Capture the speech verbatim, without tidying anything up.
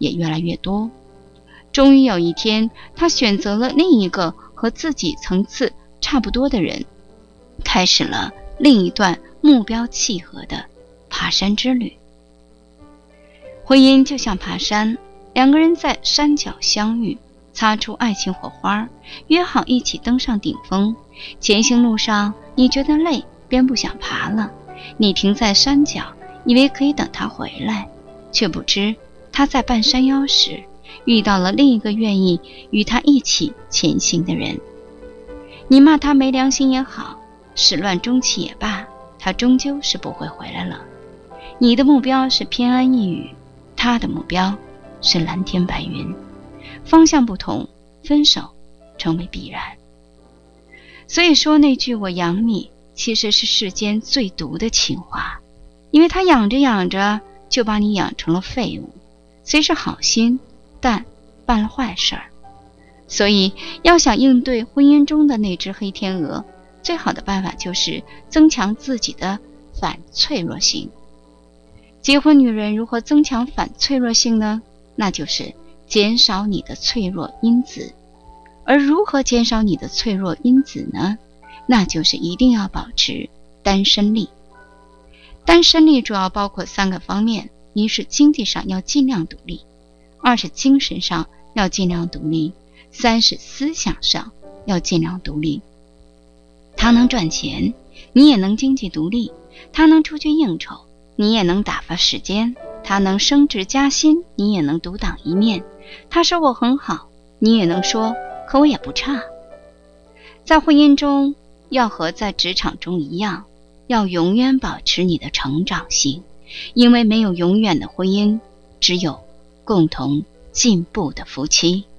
也越来越多。终于有一天，他选择了另一个和自己层次差不多的人，开始了另一段目标契合的爬山之旅。婚姻就像爬山，两个人在山脚相遇，擦出爱情火花，约好一起登上顶峰。前行路上，你觉得累，便不想爬了。你停在山脚，以为可以等他回来，却不知他在半山腰时遇到了另一个愿意与他一起前行的人。你骂他没良心也好，始乱终弃也罢，他终究是不会回来了。你的目标是偏安一隅，他的目标是蓝天白云，方向不同，分手成为必然。所以说那句我养你其实是世间最毒的情话，因为他养着养着就把你养成了废物，虽是好心，但办了坏事儿。所以要想应对婚姻中的那只黑天鹅，最好的办法就是增强自己的反脆弱性。结婚女人如何增强反脆弱性呢？那就是减少你的脆弱因子。而如何减少你的脆弱因子呢？那就是一定要保持单身力。单身力主要包括三个方面：一是经济上要尽量独立，二是精神上要尽量独立，三是思想上要尽量独立。他能赚钱，你也能经济独立；他能出去应酬，你也能打发时间；他能升职加薪，你也能独当一面；他说我很好，你也能说可我也不差。在婚姻中，要和在职场中一样，要永远保持你的成长性，因为没有永远的婚姻，只有共同进步的夫妻。